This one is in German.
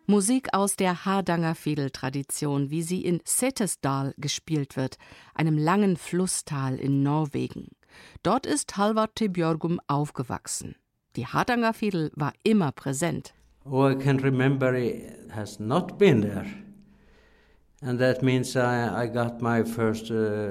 Musik aus der Hardangerfidel-Tradition, wie sie in Setesdal gespielt wird, einem langen Flusstal in Norwegen. Dort ist Hallvard Tybjörgum aufgewachsen. Die Hardangerfidel war immer präsent. All I can remember it has not been there. And that means I got my first